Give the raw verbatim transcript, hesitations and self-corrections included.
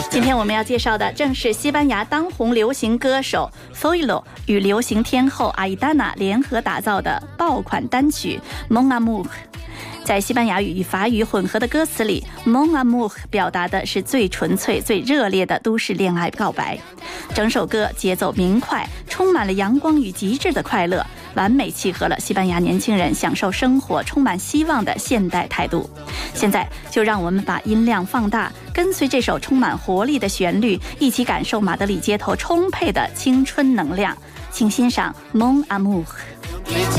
今天我们要介绍的正是西班牙当红流行歌手 Zoilo 与流行天后 Aitana 联合打造的爆款单曲 Mon Amour。在西班牙语与法语混合的歌词里， Mon Amour 表达的是最纯粹最热烈的都市恋爱告白。整首歌节奏明快，充满了阳光与极致的快乐，完美契合了西班牙年轻人享受生活充满希望的现代态度。现在就让我们把音量放大，跟随这首充满活力的旋律，一起感受马德里街头充沛的青春能量。请欣赏 Mon Amour。